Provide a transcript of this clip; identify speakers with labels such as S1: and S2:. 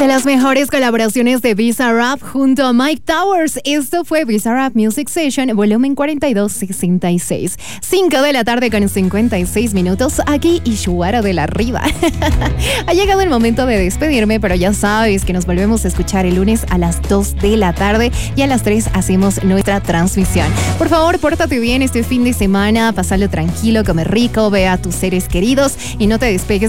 S1: De las mejores colaboraciones de Bizarrap junto a Mike Towers. Esto fue Bizarrap Music Session, volumen 4266. 5 de la tarde con 56 minutos. Aquí Ishuara de la Riva. Ha llegado el momento de despedirme, pero ya sabes que nos volvemos a escuchar el lunes a las 2 de la tarde y a las 3 hacemos nuestra transmisión. Por favor, pórtate bien este fin de semana, pasalo tranquilo, come rico, ve a tus seres queridos y no te despegues